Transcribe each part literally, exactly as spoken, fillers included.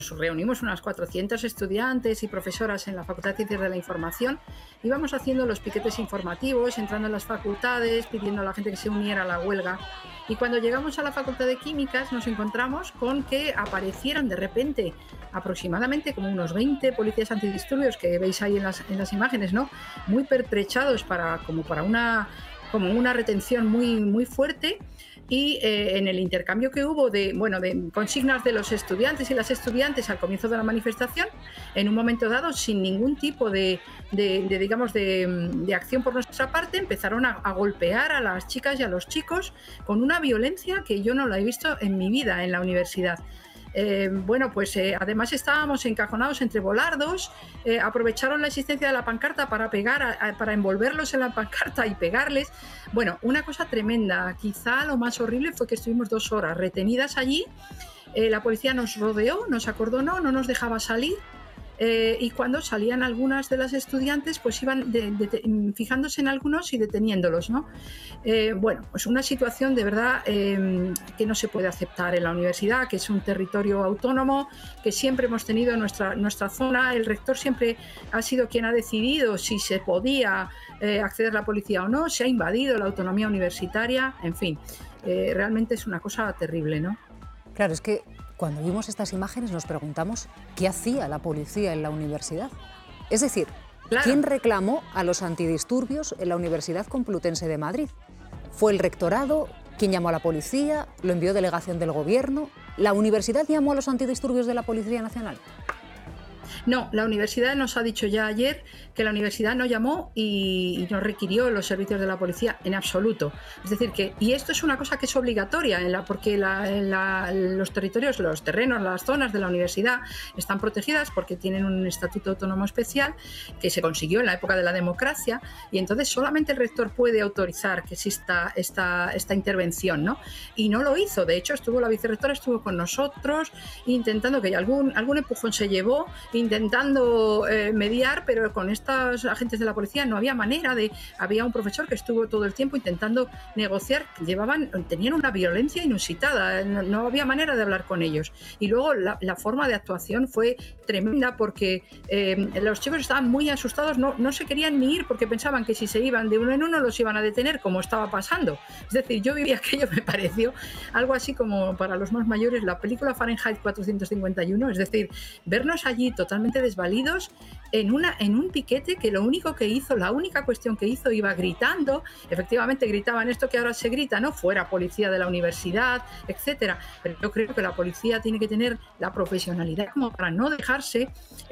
reunimos unas cuatrocientos estudiantes y profesoras en la Facultad de Ciencias de la Información, íbamos haciendo los piquetes informativos, entrando en las facultades, pidiendo a la gente que se uniera a la huelga. Y cuando llegamos a la Facultad de Químicas nos encontramos con que aparecieron de repente aproximadamente como unos veinte policías antidisturbios que veis ahí en las, en las imágenes, ¿no? Muy pertrechados para, como para una, como una retención muy, muy fuerte. Y eh, en el intercambio que hubo de, bueno, de consignas de los estudiantes y las estudiantes al comienzo de la manifestación, en un momento dado, sin ningún tipo de, de, de digamos, de, de acción por nuestra parte, empezaron a, a golpear a las chicas y a los chicos con una violencia que yo no la he visto en mi vida en la universidad. Eh, bueno, pues eh, además estábamos encajonados entre volardos, eh, aprovecharon la existencia de la pancarta para pegar, a, a, para envolverlos en la pancarta y pegarles. Bueno, una cosa tremenda. Quizá lo más horrible fue que estuvimos dos horas retenidas allí. Eh, la policía nos rodeó, nos acordonó, no nos dejaba salir. Eh, y cuando salían algunas de las estudiantes, pues iban de, de, fijándose en algunos y deteniéndolos, ¿no? Eh, bueno, pues una situación de verdad eh, que no se puede aceptar en la universidad, que es un territorio autónomo, que siempre hemos tenido en nuestra, nuestra zona. El rector siempre ha sido quien ha decidido si se podía eh, acceder a la policía o no, se ha invadido la autonomía universitaria, en fin, eh, realmente es una cosa terrible, ¿no? Claro, es que cuando vimos estas imágenes nos preguntamos qué hacía la policía en la universidad. Es decir, claro, ¿quién reclamó a los antidisturbios en la Universidad Complutense de Madrid? ¿Fue el rectorado? ¿Quién llamó a la policía? ¿Lo envió delegación del gobierno? ¿La universidad llamó a los antidisturbios de la Policía Nacional? No, la universidad nos ha dicho ya ayer que la universidad no llamó y, y no requirió los servicios de la policía en absoluto. Es decir, que, y esto es una cosa que es obligatoria, en la, porque la, en la, los territorios, los terrenos, las zonas de la universidad están protegidas porque tienen un estatuto autónomo especial que se consiguió en la época de la democracia, y entonces solamente el rector puede autorizar que exista esta, esta intervención, ¿no? Y no lo hizo. De hecho, estuvo la vicerrectora, estuvo con nosotros intentando que algún, algún empujón se llevó, intentando eh, mediar, pero con estos agentes de la policía no había manera de... Había un profesor que estuvo todo el tiempo intentando negociar, llevaban, tenían una violencia inusitada, no, no había manera de hablar con ellos. Y luego la, la forma de actuación fue tremenda porque eh, los chicos estaban muy asustados, no, no se querían ni ir porque pensaban que si se iban de uno en uno los iban a detener, como estaba pasando. Es decir, yo viví aquello, me pareció algo así como para los más mayores la película Fahrenheit cuatrocientos cincuenta y uno, es decir, vernos allí totalmente desvalidos en, una, en un piquete que lo único que hizo, la única cuestión que hizo, iba gritando, efectivamente gritaban esto que ahora se grita, ¿no? Fuera policía de la universidad, etcétera. Pero yo creo que la policía tiene que tener la profesionalidad como para no dejarse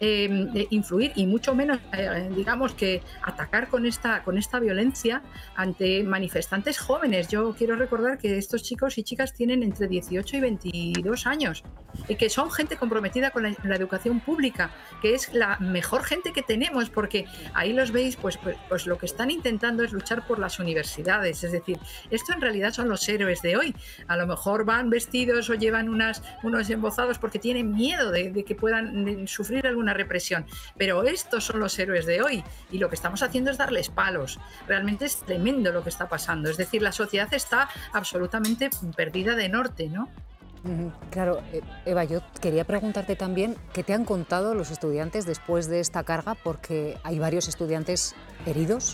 eh, influir y mucho menos, eh, digamos, que atacar con esta, con esta violencia ante manifestantes jóvenes. Yo quiero recordar que estos chicos y chicas tienen entre dieciocho y veintidós años y que son gente comprometida con la, la educación pública, que es la mejor gente que tenemos, porque ahí los veis, pues, pues, pues lo que están intentando es luchar por las universidades. Es decir, esto en realidad son los héroes de hoy. A lo mejor van vestidos o llevan unas, unos embozados porque tienen miedo de, de que puedan de sufrir alguna represión, pero estos son los héroes de hoy y lo que estamos haciendo es darles palos. Realmente es tremendo lo que está pasando. Es decir, la sociedad está absolutamente perdida de norte, ¿no? Claro, Eva, yo quería preguntarte también qué te han contado los estudiantes después de esta carga, porque hay varios estudiantes heridos.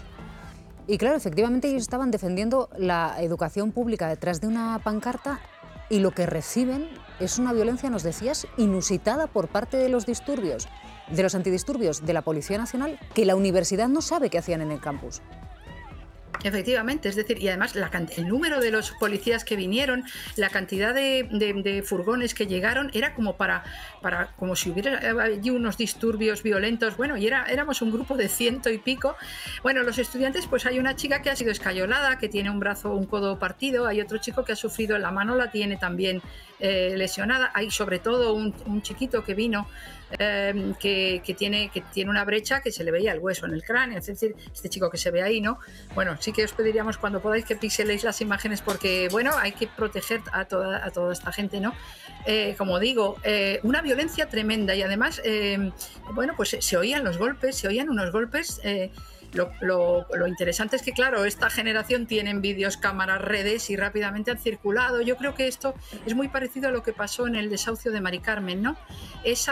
Y claro, efectivamente ellos estaban defendiendo la educación pública detrás de una pancarta y lo que reciben es una violencia, nos decías, inusitada por parte de los disturbios, de los antidisturbios de la Policía Nacional, que la universidad no sabe qué hacían en el campus. Efectivamente, es decir, y además la, el número de los policías que vinieron, la cantidad de, de, de furgones que llegaron, era como para, para como si hubiera allí unos disturbios violentos. Bueno, y era, éramos un grupo de ciento y pico. Bueno, los estudiantes, pues hay una chica que ha sido escayolada, que tiene un brazo, un codo partido, hay otro chico que ha sufrido en la mano, la tiene también eh, lesionada, hay sobre todo un, un chiquito que vino Eh, que, que, tiene, que tiene una brecha que se le veía el hueso en el cráneo, es decir, este chico que se ve ahí, ¿no? Bueno, sí que os pediríamos cuando podáis que pixeléis las imágenes porque, bueno, hay que proteger a toda, a toda esta gente, ¿no? Eh, como digo, eh, una violencia tremenda y además, eh, bueno, pues se, se oían los golpes, se oían unos golpes... Eh, Lo, lo, lo interesante es que, claro, esta generación tienen vídeos, cámaras, redes y rápidamente han circulado. Yo creo que esto es muy parecido a lo que pasó en el desahucio de Mari Carmen, ¿no? Esa